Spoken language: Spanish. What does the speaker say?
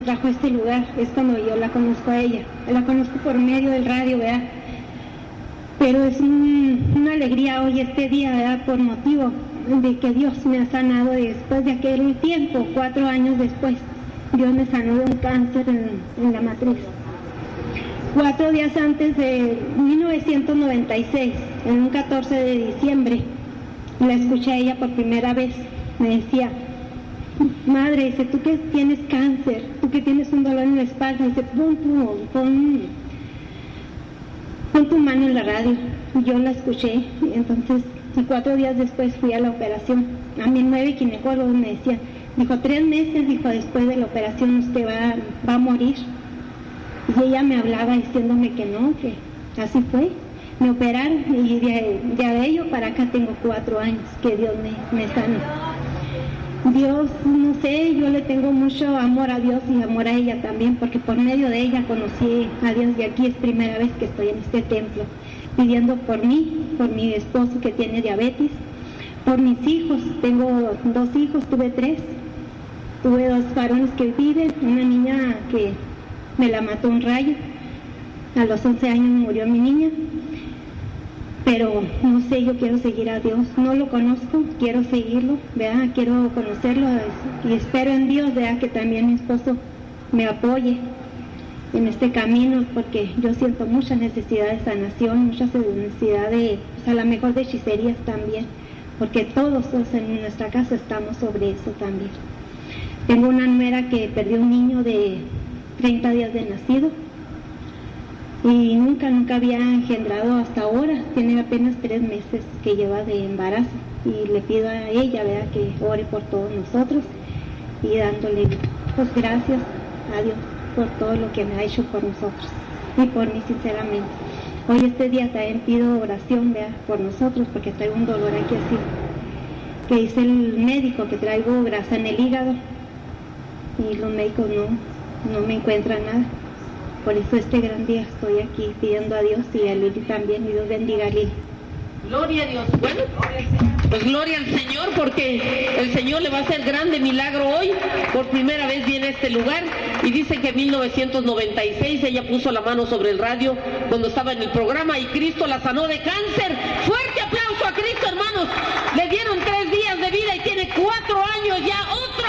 Trajo a este lugar, es cuando yo la conozco a ella, la conozco por medio del radio, ¿verdad? Pero es una alegría hoy este día, ¿verdad? Por motivo de que Dios me ha sanado después de aquel tiempo, 4 años después, Dios me sanó de un cáncer en la matriz. 4 días antes de 1996, en un 14 de diciembre, la escuché a ella por primera vez, me decía: madre, dice, tú que tienes cáncer, tú que tienes un dolor en la espalda, dice, pon tu mano en la radio. Yo la escuché, y entonces 4 días después fui a la operación. A mí 9 ginecólogos me decían, dijo, 3 meses, dijo, después de la operación usted va a morir. Y ella me hablaba diciéndome que no, que así fue. Me operaron y de ello para acá tengo 4 años que Dios me sanó. Dios, no sé, yo le tengo mucho amor a Dios y amor a ella también, porque por medio de ella conocí a Dios y aquí es primera vez que estoy en este templo, pidiendo por mí, por mi esposo que tiene diabetes, por mis hijos. Tengo 2 hijos, tuve 3, tuve 2 varones que viven, una niña que me la mató un rayo, a los 11 años murió mi niña. Pero no sé, yo quiero seguir a Dios, no lo conozco, quiero seguirlo, ¿verdad? Quiero conocerlo y espero en Dios, ¿verdad? Que también mi esposo me apoye en este camino, porque yo siento mucha necesidad de sanación, mucha necesidad de, pues a lo mejor de hechicerías también, porque todos en nuestra casa estamos sobre eso también. Tengo una nuera que perdió un niño de 30 días de nacido, y nunca había engendrado hasta ahora, tiene apenas 3 meses que lleva de embarazo, y le pido a ella, ¿verdad?, que ore por todos nosotros y dándole pues gracias a Dios por todo lo que me ha hecho por nosotros y por mí sinceramente. Hoy este día también pido oración, ¿verdad?, por nosotros, porque traigo un dolor aquí así, que dice el médico que traigo grasa en el hígado y los médicos no me encuentran nada. Por eso este gran día estoy aquí pidiendo a Dios y a Lili también, y Dios bendiga a Lili. Gloria a Dios. Bueno, pues gloria al Señor, porque el Señor le va a hacer grande milagro hoy. Por primera vez viene a este lugar y dice que en 1996 ella puso la mano sobre el radio cuando estaba en el programa y Cristo la sanó de cáncer. Fuerte aplauso a Cristo, hermanos. Le dieron 3 días de vida y tiene 4 años ya.